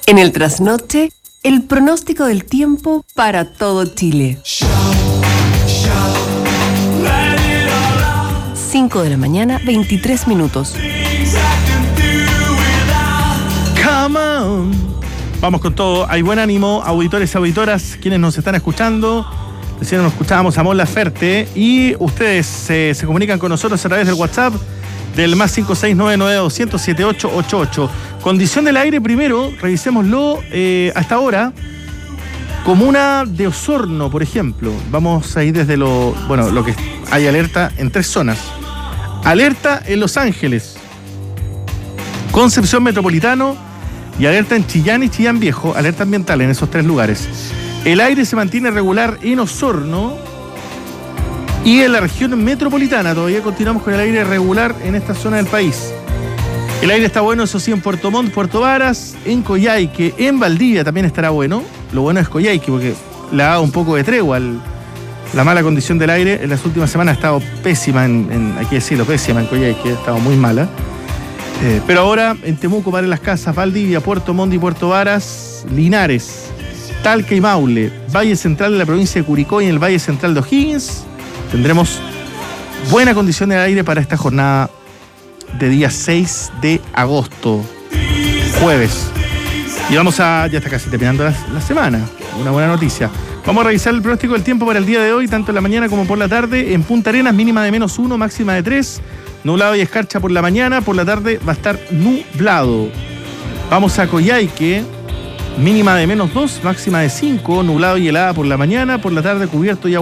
En el trasnoche, el pronóstico del tiempo para todo Chile. 5 de la mañana, 23 minutos. Come on. Vamos con todo. Hay buen ánimo, auditores y auditoras, quienes nos están escuchando. Recién nos escuchábamos a Mon Laferte y ustedes se comunican con nosotros a través del WhatsApp del más 56992007888. Condición del aire primero, revisémoslo hasta ahora. Comuna de Osorno, por ejemplo. Vamos a ir desde lo que hay alerta en 3 zonas. Alerta en Los Ángeles, Concepción Metropolitano y alerta en Chillán y Chillán Viejo, alerta ambiental en esos 3 lugares. El aire se mantiene regular en Osorno y en la región metropolitana. Todavía continuamos con el aire regular en esta zona del país. El aire está bueno, eso sí, en Puerto Montt, Puerto Varas, en Coyhaique, en Valdivia también estará bueno. Lo bueno es Coyhaique porque le ha dado un poco de tregua la mala condición del aire. En las últimas semanas ha estado pésima, hay que decirlo, pésima en Coyhaique, ha estado muy mala. Pero ahora en Temuco, Par en las Casas, Valdivia, Puerto Montt y Puerto Varas, Linares, Talca y Maule, Valle Central de la provincia de Curicó y en el Valle Central de O'Higgins, tendremos buena condición del aire para esta jornada de día 6 de agosto, jueves. Y ya está casi terminando la semana, una buena noticia. Vamos a revisar el pronóstico del tiempo para el día de hoy, tanto en la mañana como por la tarde. En Punta Arenas, mínima de -1, máxima de 3. Nublado y escarcha por la mañana, por la tarde va a estar nublado. Vamos a Coyhaique, mínima de -2, máxima de 5, nublado y helada por la mañana, por la tarde cubierto y